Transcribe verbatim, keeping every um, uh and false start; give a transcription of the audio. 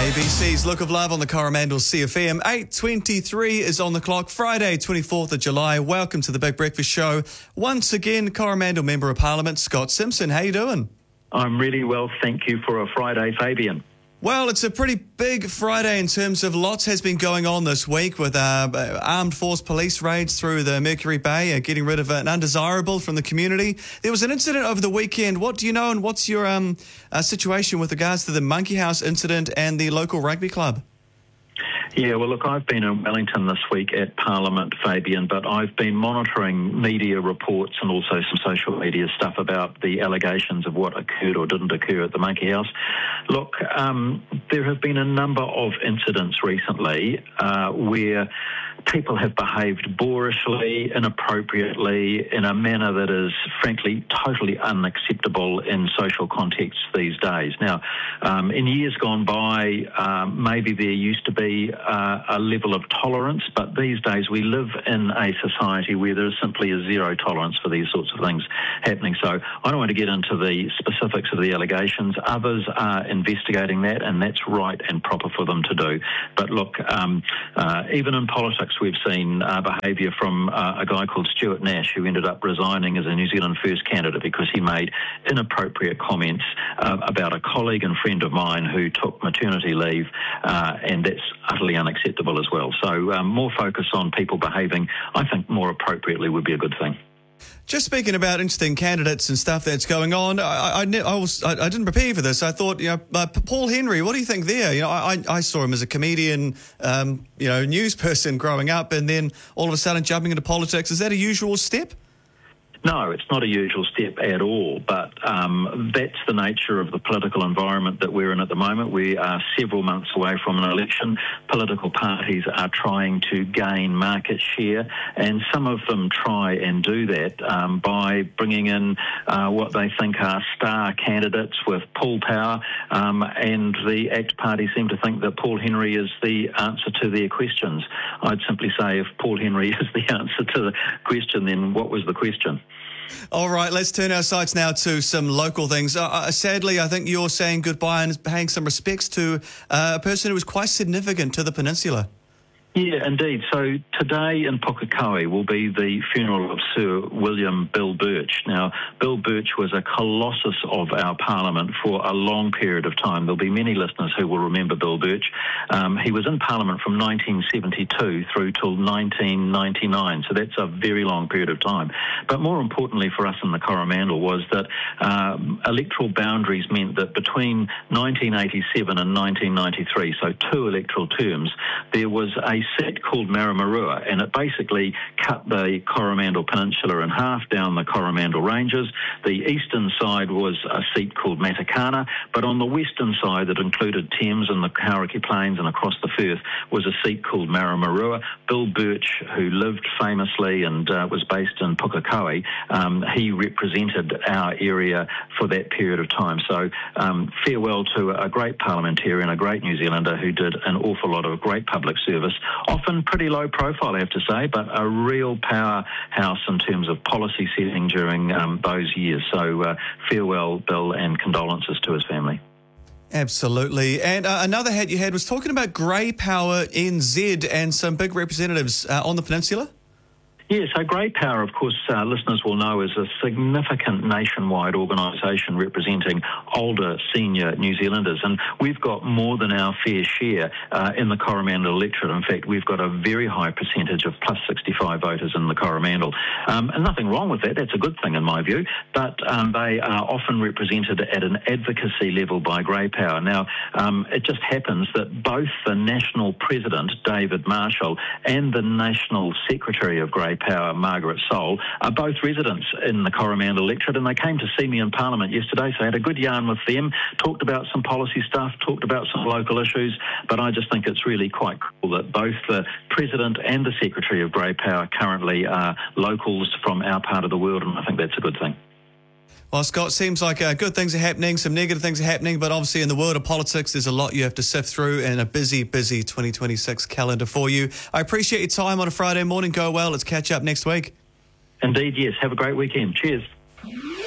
A B C's Look of Love on the Coromandel C F M. eight twenty-three is on the clock, Friday, twenty-fourth of July. Welcome to the Big Breakfast Show. Once again, Coromandel Member of Parliament, Scott Simpson. How you doing? I'm really well, thank you for a Friday, Fabian. Well, it's a pretty big Friday in terms of lots has been going on this week with uh, armed force police raids through the Mercury Bay, uh, getting rid of an undesirable from the community. There was an incident over the weekend. What do you know and what's your um, uh, situation with regards to the Monkey House incident and the local rugby club? Yeah, well, look, I've been in Wellington this week at Parliament, Fabian, but I've been monitoring media reports and also some social media stuff about the allegations of what occurred or didn't occur at the Monkey House. Look, um, there have been a number of incidents recently uh, where people have behaved boorishly, inappropriately, in a manner that is, frankly, totally unacceptable in social contexts these days. Now, um, in years gone by, um, maybe there used to be uh, a level of tolerance, but these days we live in a society where there is simply a zero tolerance for these sorts of things happening. So I don't want to get into the specifics of the allegations. Others are investigating that, and that's right and proper for them to do. But look, um, uh, even in politics, we've seen uh, behaviour from uh, a guy called Stuart Nash, who ended up resigning as a New Zealand First candidate because he made inappropriate comments uh, about a colleague and friend of mine who took maternity leave, uh, and that's utterly unacceptable as well. So um, more focus on people behaving, I think, more appropriately would be a good thing. Just speaking about interesting candidates and stuff that's going on, I, I, I, was, I, I didn't prepare for this. I thought, you know, uh, Paul Henry, what do you think there? You know, I, I saw him as a comedian, um, you know, news person growing up, and then all of a sudden jumping into politics. Is that a usual step? No, it's not a usual step at all, but um, that's the nature of the political environment that we're in at the moment. We are several months away from an election. Political parties are trying to gain market share, and some of them try and do that um, by bringing in uh, what they think are star candidates with pull power, um, and the ACT Party seem to think that Paul Henry is the answer to their questions. I'd simply say if Paul Henry is the answer to the question, then what was the question? All right, let's turn our sights now to some local things. Uh, uh, sadly, I think you're saying goodbye and paying some respects to uh, a person who was quite significant to the peninsula. Yeah, indeed. So today in Pukekohe will be the funeral of Sir William Bill Birch. Now, Bill Birch was a colossus of our Parliament for a long period of time. There'll be many listeners who will remember Bill Birch. Um, he was in Parliament from nineteen seventy-two through till nineteen ninety-nine, so that's a very long period of time. But more importantly for us in the Coromandel was that um, electoral boundaries meant that between nineteen eighty-seven and nineteen ninety-three, so two electoral terms, there was a seat called Maramarua, and it basically cut the Coromandel Peninsula in half down the Coromandel Ranges. The eastern side was a seat called Matakana, but on the western side that included Thames and the Hauraki Plains and across the Firth was a seat called Maramarua. Bill Birch, who lived famously and uh, was based in Pukekohe, um, he represented our area for that period of time. So um, farewell to a great parliamentarian, a great New Zealander who did an awful lot of great public service. Often pretty low profile, I have to say, but a real powerhouse in terms of policy setting during um, those years. So uh, farewell, Bill, and condolences to his family. Absolutely. And uh, another hat you had was talking about Grey Power N Z and some big representatives uh, on the peninsula. Yeah, so Grey Power, of course, uh, listeners will know, is a significant nationwide organisation representing older senior New Zealanders, and we've got more than our fair share uh, in the Coromandel electorate. In fact, we've got a very high percentage of plus sixty-five voters in the Coromandel, um, and nothing wrong with that. That's a good thing in my view, but um, they are often represented at an advocacy level by Grey Power. Now, um, it just happens that both the National President, David Marshall, and the National Secretary of Grey Power, Margaret Soul, are both residents in the Coromandel electorate, and they came to see me in Parliament yesterday, so I had a good yarn with them, talked about some policy stuff, talked about some local issues, but I just think it's really quite cool that both the President and the Secretary of Grey Power currently are locals from our part of the world, and I think that's a good thing. Well, Scott, seems like uh, good things are happening, some negative things are happening, but obviously in the world of politics, there's a lot you have to sift through and a busy, busy twenty twenty-six calendar for you. I appreciate your time on a Friday morning. Go well. Let's catch up next week. Indeed, yes. Have a great weekend. Cheers.